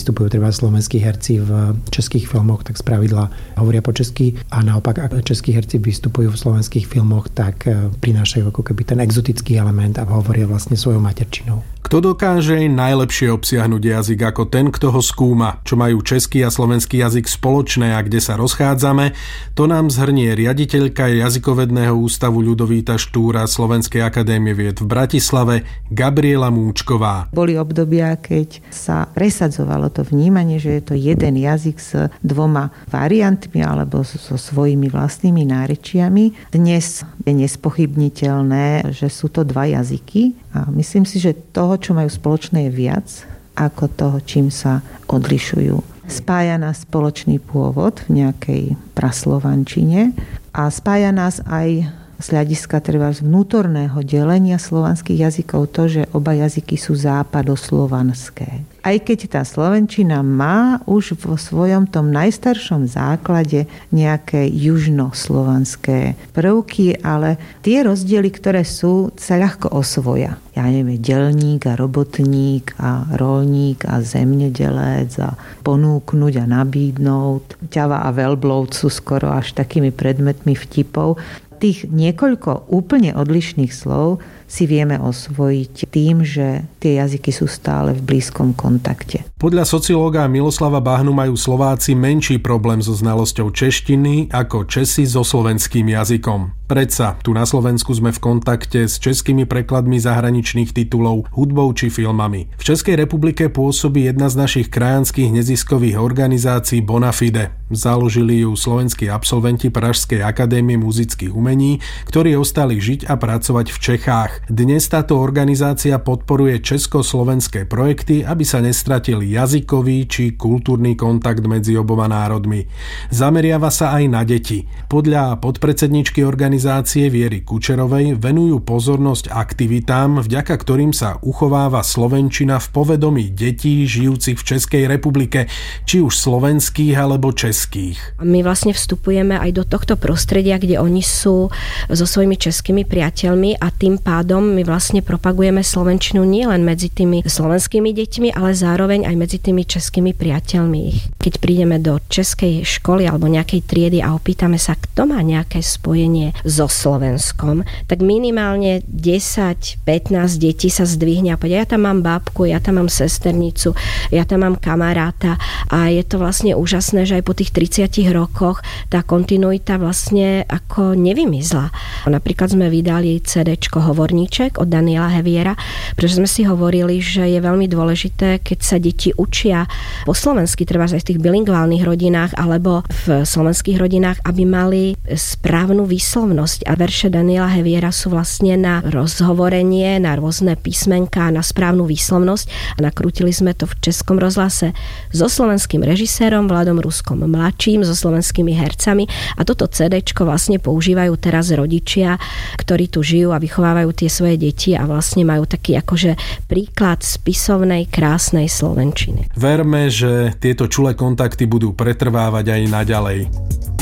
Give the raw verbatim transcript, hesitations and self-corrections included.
vystupujú treba slovenskí herci v českých filmoch, tak spravidla hovoria po česky a naopak, ak českí herci vystupujú v slovenských filmoch, tak prinášajú ako keby ten exotický element a hovoria vlastne svojou materčinou. Kto dokáže najlepšie obsiahnuť jazyk ako ten, kto ho skúma? Čo majú český a slovenský jazyk spoločné a kde sa rozchádzame? To nám zhrnie riaditeľka jazykovedného ústavu Ľudovíta Štúra Slovenskej akadémie vied v Bratislave Gabriela Múčková. Boli obdobia, keď sa presadzovalo to vnímanie, že je to jeden jazyk s dvoma variantmi alebo so svojimi vlastnými nárečiami. Dnes je nespochybniteľné, že sú to dva jazyky a myslím si, že toho, čo majú spoločné, je viac ako toho, čím sa odlišujú. Spája nás spoločný pôvod v nejakej praslovančine a spája nás aj z hľadiska treba vnútorného delenia slovanských jazykov to, že oba jazyky sú západoslovanské. Aj keď tá slovenčina má už vo svojom tom najstaršom základe nejaké južnoslovanské prvky, ale tie rozdiely, ktoré sú, sa ľahko osvoja. Ja neviem, delník a robotník a roľník a zemnedelec a ponúknuť a nabídnúť. Ťava a veľbloud sú skoro až takými predmetmi vtipov. Tých niekoľko úplne odlišných slov si vieme osvojiť tým, že tie jazyky sú stále v blízkom kontakte. Podľa sociológa Miloslava Bahnu majú Slováci menší problém so znalosťou češtiny ako Česi so slovenským jazykom. Predsa, tu na Slovensku sme v kontakte s českými prekladmi zahraničných titulov, hudbou či filmami. V Českej republike pôsobí jedna z našich krajanských neziskových organizácií Bonafide. Založili ju slovenskí absolventi Pražskej akadémie muzických umení, ktorí ostali žiť a pracovať v Čechách. Dnes táto organizácia podporuje československé projekty, aby sa nestratil jazykový či kultúrny kontakt medzi oboma národmi. Zameriava sa aj na deti. Podľa podpredsedničky organizácie Viery Kučerovej venujú pozornosť aktivitám, vďaka ktorým sa uchováva slovenčina v povedomí detí žijúcich v Českej republike, či už slovenských alebo českých. My vlastne vstupujeme aj do tohto prostredia, kde oni sú so svojimi českými priateľmi a tým pádom my vlastne propagujeme slovenčinu nielen medzi tými slovenskými deťmi, ale zároveň aj medzi tými českými priateľmi. Keď prídeme do českej školy alebo nejakej triedy a opýtame sa, kto má nejaké spojenie so Slovenskom, tak minimálne desať pätnásť detí sa zdvihne a povedia, ja tam mám bábku, ja tam mám sesternicu, ja tam mám kamaráta a je to vlastne úžasné, že aj po tých tridsiatich rokoch tá kontinuita vlastne ako nevymizla. Napríklad sme vydali cédéčko Hovorníček od Daniela Heviera, pretože sme si hovorili, že je veľmi dôležité, keď sa deti učia po slovensky, treba aj v tých bilingválnych rodinách alebo v slovenských rodinách, aby mali správnu výslovnosť. A verše Daniela Heviera sú vlastne na rozhovorenie, na rôzne písmenká, na správnu výslovnosť. A nakrútili sme to v Českom rozhlase so slovenským režisérom Vladom Ruskom mladším, so slovenskými hercami. A toto cédéčko vlastne používajú teraz rodičia, ktorí tu žijú a vychovávajú tie svoje deti a vlastne majú taký akože príklad spisovnej, krásnej slovenčiny. Verme, že tieto čulé kontakty budú pretrvávať aj naďalej.